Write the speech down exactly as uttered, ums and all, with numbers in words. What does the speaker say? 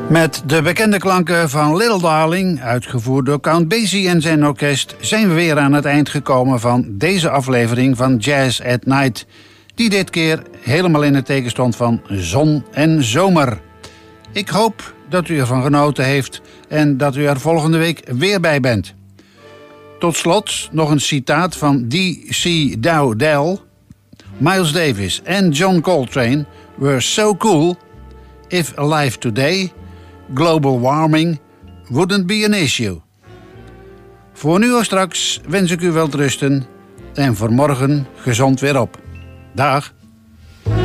Met de bekende klanken van Little Darling, uitgevoerd door Count Basie en zijn orkest, zijn we weer aan het eind gekomen van deze aflevering van Jazz at Night, die dit keer helemaal in het teken stond van zon en zomer. Ik hoop dat u ervan genoten heeft en dat u er volgende week weer bij bent. Tot slot nog een citaat van D C Dowdell. Miles Davis en John Coltrane were so cool. If alive today, global warming wouldn't be an issue. Voor nu of straks wens ik u welterusten en voor morgen gezond weer op. Dag.